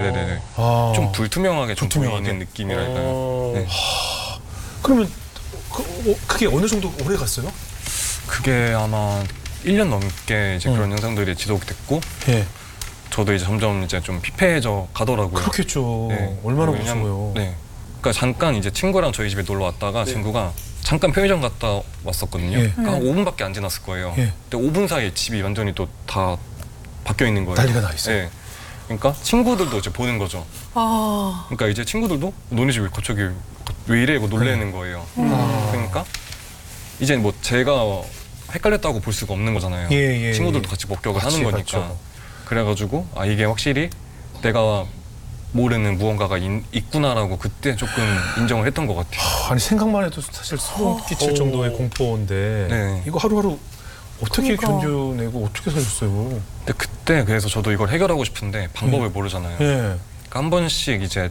네네네. 아. 좀 불투명하게 좀 불투명하게? 보이는 느낌이랄까요. 네. 그러면 그게 어느 정도 오래 갔어요? 그게 아마 1년 넘게 이제 그런 현상들이 지속됐고 예. 저도 이제 점점 이제 좀 피폐해져 가더라고요. 그렇겠죠. 네. 얼마나 왜냐면- 무서워요. 네. 그러니까 잠깐 이제 친구랑 저희 집에 놀러 왔다가 친구가 잠깐 편의점 갔다 왔었거든요. 예. 그러니까 한 5분밖에 안 지났을 거예요. 예. 근데 5분 사이에 집이 완전히 또 다 바뀌어 있는 거예요. 난리가 나 있어요. 네. 그러니까 친구들도 이제 보는 거죠. 아, 그러니까 이제 친구들도 너네 집 왜 갑자기 왜 이래? 고 놀래는 거예요. 그러니까 이제 뭐 제가 헷갈렸다고 볼 수가 없는 거잖아요. 예, 예, 친구들도 예. 같이 목격을 같이 하는 거니까. 봤죠. 그래가지고 아 이게 확실히 내가 모르는 무언가가 있구나라고 그때 조금 인정을 했던 것 같아요. 아니 생각만 해도 사실 소름 끼칠 정도의 공포인데 네. 이거 하루하루 어떻게 그러니까. 견뎌내고 어떻게 사셨어요? 근데 그때 그래서 저도 이걸 해결하고 싶은데 방법을 모르잖아요. 예. 그러니까 한 번씩 이제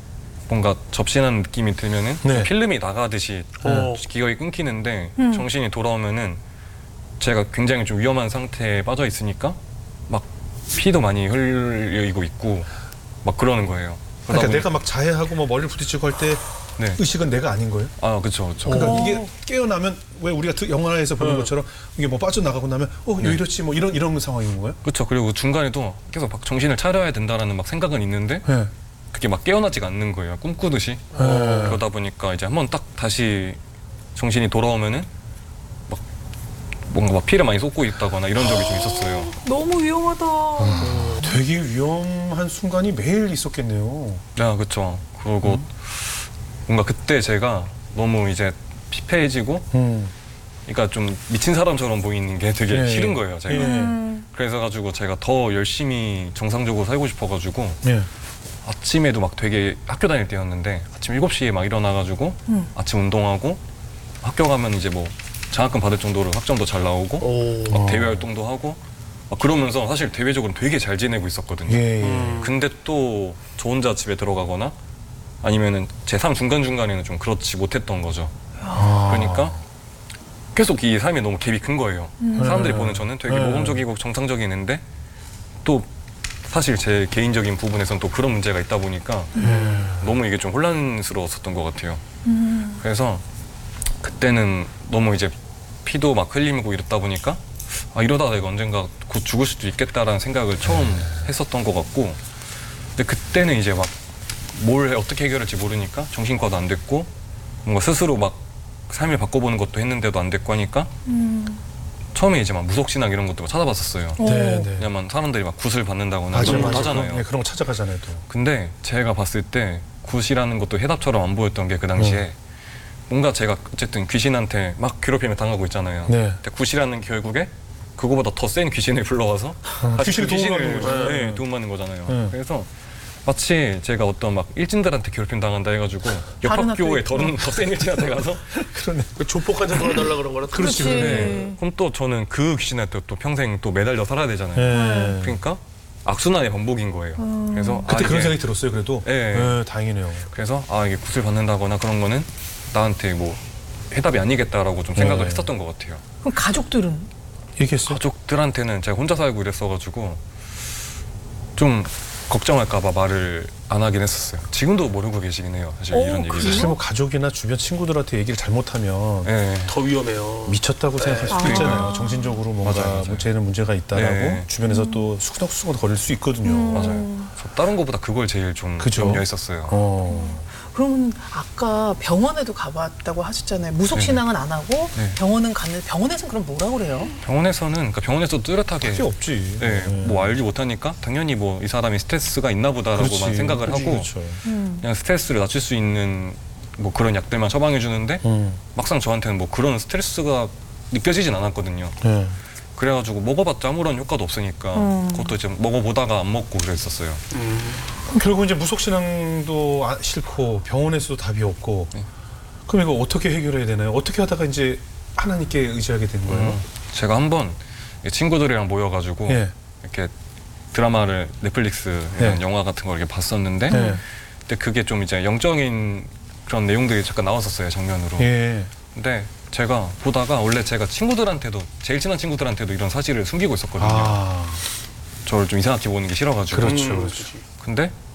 뭔가 접신하는 느낌이 들면은 네. 필름이 나가듯이 기억이 끊기는데 정신이 돌아오면은 제가 굉장히 좀 위험한 상태에 빠져 있으니까 막 피도 많이 흘리고 있고 막 그러는 거예요. 그러니까 보니- 내가 막 자해하고 뭐 머리를 부딪히고 할 때 네. 의식은 내가 아닌 거예요? 아 그렇죠, 그렇죠. 그러니까 오. 이게 깨어나면 왜 우리가 영화에서 보는 것처럼 이게 뭐 빠져나가고 나면 왜 이렇지 뭐 이런 상황인 거예요? 그렇죠. 그리고 중간에도 계속 막 정신을 차려야 된다라는 막 생각은 있는데 예. 그게 막 깨어나지가 않는 거예요. 꿈꾸듯이. 그러다 보니까 이제 한번 딱 다시 정신이 돌아오면은 막 뭔가 막 피를 많이 쏟고 있다거나 이런 적이 좀 있었어요. 너무 위험하다. 되게 위험한 순간이 매일 있었겠네요. 네, 그렇죠. 그리고 뭔가 그때 제가 너무 이제 피폐해지고 그러니까 좀 미친 사람처럼 보이는 게 되게 예, 싫은 예. 거예요, 제가. 예. 그래서 가지고 제가 더 열심히 정상적으로 살고 싶어 가지고 예. 아침에도 막 되게 학교 다닐 때였는데 아침 7시에 막 일어나가지고 아침 운동하고 학교 가면 이제 뭐 장학금 받을 정도로 학점도 잘 나오고 막 대외 활동도 하고 막 그러면서 사실 대외적으로 되게 잘 지내고 있었거든요. 예. 예. 근데 또 저 혼자 집에 들어가거나 아니면은 제 삶 중간중간에는 좀 그렇지 못했던 거죠. 그러니까 계속 이 삶에 너무 갭이 큰 거예요. 사람들이 보는 저는 되게 모범적이고 정상적이는데 또 사실 제 개인적인 부분에서는 또 그런 문제가 있다 보니까 너무 이게 좀 혼란스러웠었던 것 같아요. 그래서 그때는 너무 이제 피도 막 흘리고 이랬다 보니까 아 이러다가 내가 언젠가 곧 죽을 수도 있겠다라는 생각을 처음 했었던 것 같고 근데 그때는 이제 막 뭘 어떻게 해결할지 모르니까 정신과도 안 됐고 뭔가 스스로 막 삶을 바꿔보는 것도 했는데도 안 됐고 하니까 처음에 이제 막 무속신앙 이런 것도 찾아봤었어요. 네, 네. 왜냐면 사람들이 막 굿을 받는다거나 맞아요, 그런 거 맞아요. 하잖아요. 네, 그런 거 찾아가잖아요, 또. 근데 제가 봤을 때 굿이라는 것도 해답처럼 안 보였던 게 그 당시에 뭔가 제가 어쨌든 귀신한테 막 괴롭힘을 당하고 있잖아요. 네. 근데 굿이라는 결국에 그거보다 더 센 귀신을 불러와서 다시 귀신이 그 도움받는 거죠. 네, 도움받는 거잖아요. 네. 그래서 마치 제가 어떤 막 일진들한테 괴롭힘 당한다 해가지고 옆 다른 학교에 학교에 더 센 일진한테 가서 그러네. 그 조폭한테 돌아달라 그런 거라. 그렇지, 그렇지. 네. 그럼 또 저는 그 귀신한테 또 평생 또 매달려 살아야 되잖아요. 예. 그러니까 악순환의 반복인 거예요. 그래서 그때 그런 이게- 생각이 들었어요, 그래도. 네. 예, 다행이네요. 그래서 아 이게 굿을 받는다거나 그런 거는 나한테 뭐 해답이 아니겠다라고 좀 생각을 네. 했었던 것 같아요. 그럼 가족들은? 얘기했어요? 가족들한테는 제가 혼자 살고 이랬어가지고 좀 걱정할까봐 말을 안 하긴 했었어요. 지금도 모르고 계시긴 해요. 사실 오, 이런 얘기를. 사실 뭐 가족이나 주변 친구들한테 얘기를 잘못하면 네. 더 위험해요. 미쳤다고 생각할 수도 아. 있잖아요. 정신적으로 뭔가 맞아요, 맞아요. 쟤는 문제가 있다라고 네. 주변에서 또 수근수근 거릴 수 있거든요. 맞아요. 저 다른 것보다 그걸 제일 좀 그죠? 염려했었어요. 그러면 아까 병원에도 가봤다고 하셨잖아요. 무속신앙은 안 하고 네. 병원은 갔는데 병원에서는 그럼 뭐라 그래요? 병원에서는 그러니까 병원에서 뚜렷하게 필요 없지. 네, 뭐 알지 못하니까 당연히 뭐 이 사람이 스트레스가 있나 보다라고만 생각을 하고 그렇죠. 그냥 스트레스를 낮출 수 있는 뭐 그런 약들만 처방해 주는데 막상 저한테는 뭐 그런 스트레스가 느껴지진 않았거든요. 네. 그래가지고 먹어봤자 아무런 효과도 없으니까 그것도 이제 먹어보다가 안 먹고 그랬었어요. 그럼 결국 이제 무속신앙도 싫고 병원에서도 답이 없고 네. 그럼 이거 어떻게 해결해야 되나요? 어떻게 하다가 이제 하나님께 의지하게 된 거예요? 제가 한번 친구들이랑 모여가지고 예. 이렇게 드라마를 넷플릭스 네. 영화 같은 걸 이렇게 봤었는데 네. 근데 그게 좀 이제 영적인 그런 내용들이 잠깐 나왔었어요, 장면으로. 예. 근데 제가 보다가 원래 제가 친구들한테도 제일 친한 친구들한테도 이런 사실을 숨기고 있었거든요. 아, 저를 좀 이상하게 보는 게 싫어가지고. 그렇죠, 그렇죠. 근데